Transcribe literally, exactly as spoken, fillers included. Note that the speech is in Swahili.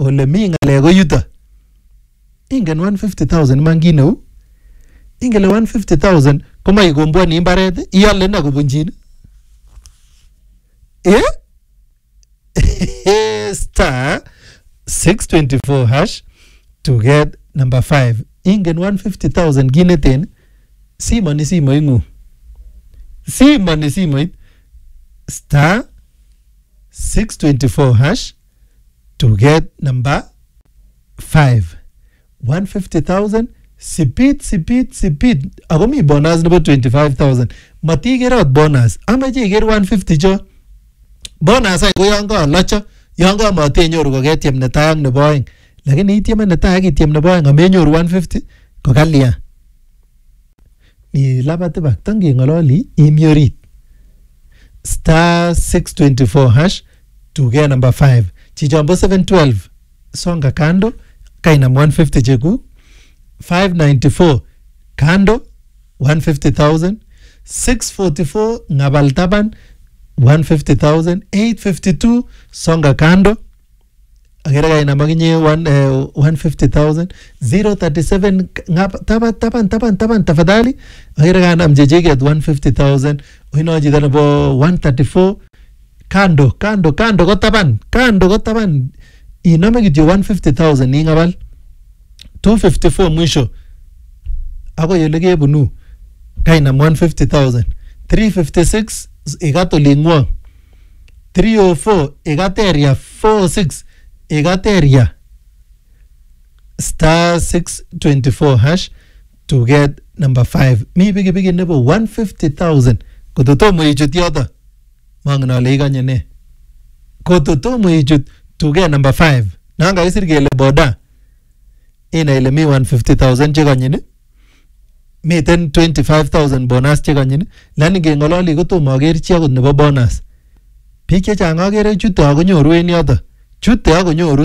ole mi ngale ko yuto. Ingen one hundred fifty thousand man gineu. Ingele one hundred fifty thousand koma igombwani imbaret iale na kubunjin. Eh? Star six twenty-four hash to get number five. Ingen one hundred fifty thousand gineten. Simo ni simo ingu. Simo ni simo it. Star six twenty-four hash to get number five. one hundred fifty thousand. Sipit, sipit, sipit. Ako mi bonus number twenty-five thousand. Mati get out bonus. Ama je get one hundred fifty jo. Bonus ay ko yanga lacho. Yanga mati nyoru ko get yem netang ne boing. Lakini itiem netang get yem ne boing. Ame nyoru one hundred fifty. Ko kalia. Ni labate bak tangi ngololi imyorit. Star six twenty-four hash to get number five. Chijambo seven twelve. Songa kando. Kaina one hundred fifty jeku. five ninety-four kando one hundred fifty thousand. Six forty-four ngabaltaban one hundred fifty thousand. Eight fifty-two songa kando agera kaina maginye one uh, one hundred fifty thousand. Zero thirty-seven ngap taban taban taban taban tafadhali agera kaina mjejege at one hundred fifty thousand. Uino jidana bo one thirty-four kando kando kando go taban kando go taban inome gidyo one hundred fifty thousand ni ngabal two fifty-four mwisho ako yelege bunu kaina one hundred fifty thousand. Three fifty-six igato lingwa. Three oh four igateria. Four oh six igateria. Star six twenty-four hash to get number five. Mi bigi bigi nebo one hundred fifty thousand. Kototo mo ichut yoda mangna lega nyene. Kototo mo ichut to get number five. Nanga isir gele boda ina ile mi one hundred fifty thousand chega nyine. Mi ten twenty-five thousand bonus chega nyine. Lani ge ngololi ko to mager chi akot nebo bonus. Pike changa gere chute akonyoru en yoto. Chute akonyoru